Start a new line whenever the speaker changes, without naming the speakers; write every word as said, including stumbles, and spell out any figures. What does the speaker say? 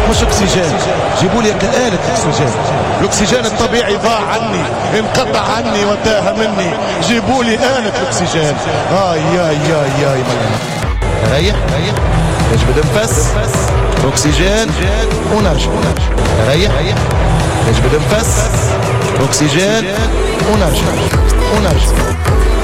مش اكسجين، جيبوا لي آلة اكسجين. الاكسجين الطبيعي ضاع عني، انقطع عني وتاه مني، جيبوا لي آلة اكسجين. اي ياي ياي ياي ريح ريح نجبد نفس اكسجين ونرجع. ريح نجبد نفس اكسجين ونرجع ونرجع